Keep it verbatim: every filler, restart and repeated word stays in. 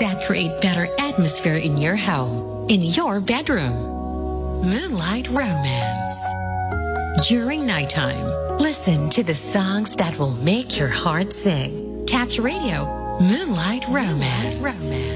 that create better atmosphere in your home, in your bedroom. Moonlight Romance. During nighttime, listen to the songs that will make your heart sing. Taps Radio, Moonlight Romance. Romance.